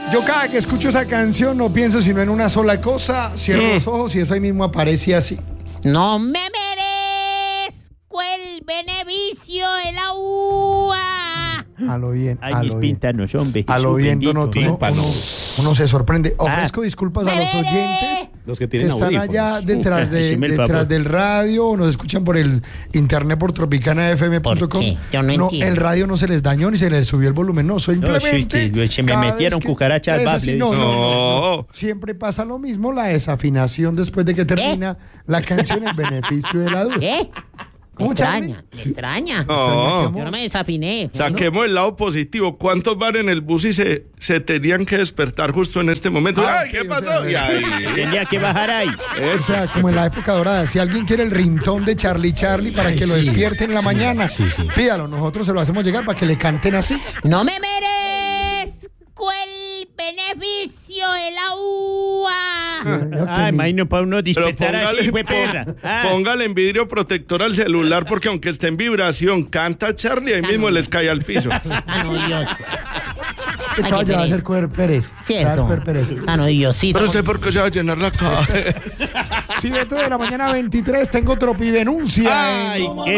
Yo cada que escucho esa canción no pienso sino en una sola cosa, cierro los ojos y eso ahí mismo aparece así. No me merezco el beneficio de la UA. A lo bien. Ay, mis pintanos, hombre. A lo bien, uno se sorprende. Ofrezco disculpas a los Bebé. oyentes Los que que tienen están audífonos. allá detrás Haceme el detrás favor. del radio o nos escuchan por el internet por tropicanafm.com. ¿Por qué? Yo no entiendo. El radio no se les dañó ni se les subió el volumen, no, simplemente se me cada metieron vez que- cucarachas al es bafle, así, no, dice. no. Siempre pasa lo mismo, la desafinación después de que termina la canción en beneficio de la duda. ¿Qué? Me ¿Cómo, Charlie? extraña, me extraña. No. Yo no me desafiné. Saquemos el lado positivo. ¿Cuántos van en el bus y se tenían que despertar justo en este momento? Ah, ¡Ay, ok, qué o pasó! sea, Y ahí. Tenía que bajar ahí. O sea, como en la época dorada, si alguien quiere el ringtone de Charlie para que lo despierten en la mañana, pídalo, nosotros se lo hacemos llegar para que le canten así. No me merezco el beneficio de la UA. Ay, imagino para uno Pero despertar así, fue perra. póngale en vidrio protector al celular porque aunque esté en vibración, canta Charlie, ahí mismo les cae al piso. Tan odioso. Que Ay, todo qué va a ser pereza. Coer Pérez. Cierto. Coer Pérez. Tan odiosito. Pero usted, ¿por qué se va a llenar la cabeza? 7 de la mañana 23, tengo tropidenuncia. Ay, qué